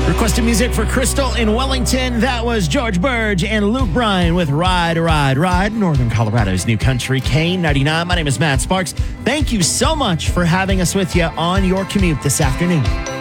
Requested music for Crystal in Wellington. That was George Burge and Luke Bryan with Ride, Ride, Ride. Northern Colorado's new country, K99. My name is Matt Sparks. Thank you so much for having us with you on your commute this afternoon.